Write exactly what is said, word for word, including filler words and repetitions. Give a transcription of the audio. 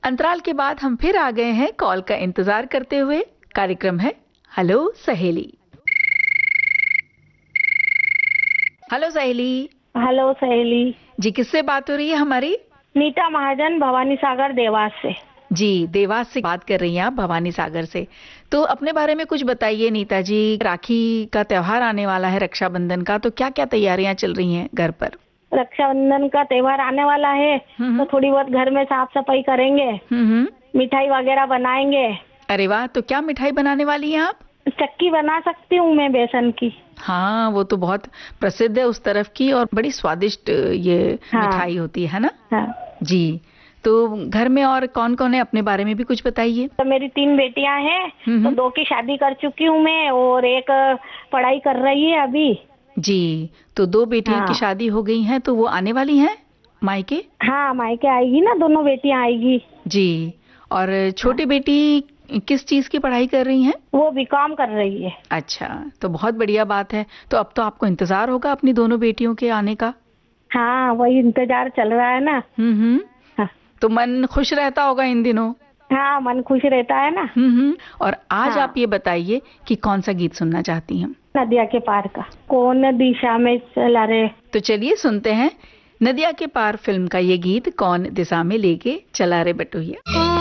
अंतराल के बाद हम फिर आ गए हैं कॉल का इंतजार करते हुए। कार्यक्रम है हेलो सहेली। हेलो सहेली। हेलो सहेली जी, किससे बात हो रही है हमारी? नीता महाजन, भवानी सागर देवास से। जी, देवास से बात कर रही हैं आप, भवानी सागर से। तो अपने बारे में कुछ बताइए नीता जी। राखी का त्योहार आने वाला है, रक्षाबंधन का, तो क्या क्या तैयारियां चल रही हैं घर पर? रक्षाबंधन का त्योहार आने वाला है तो थोड़ी बहुत घर में साफ सफाई करेंगे, मिठाई वगैरह बनाएंगे। अरे वाह, तो क्या मिठाई बनाने वाली हैं आप? चक्की बना सकती हूँ मैं बेसन की। हाँ, वो तो बहुत प्रसिद्ध है उस तरफ की और बड़ी स्वादिष्ट ये हाँ, मिठाई होती है ना। हाँ। जी, तो घर में और कौन कौन है, अपने बारे में भी कुछ बताइए। तो मेरी तीन बेटियां हैं, तो दो की शादी कर चुकी हूँ मैं और एक पढ़ाई कर रही है अभी। जी, तो दो बेटियों हाँ। की शादी हो गई हैं, तो वो आने वाली हैं मायके? हाँ, मायके आएगी ना, दोनों बेटियां आएगी। जी, और छोटी हाँ। बेटी किस चीज की पढ़ाई कर रही हैं? वो बीकॉम कर रही है। अच्छा, तो बहुत बढ़िया बात है। तो अब तो आपको इंतजार होगा अपनी दोनों बेटियों के आने का। हाँ, वही इंतजार चल रहा है ना। हम्म हाँ। तो मन खुश रहता होगा इन दिनों? हाँ, मन खुश रहता है ना। हम्म और आज हाँ। आप ये बताइए कि कौन सा गीत सुनना चाहती हैं? नदिया के पार का, कौन दिशा में चला रे। तो चलिए सुनते हैं नदिया के पार फिल्म का ये गीत, कौन दिशा में लेके चला रे बटोहिया।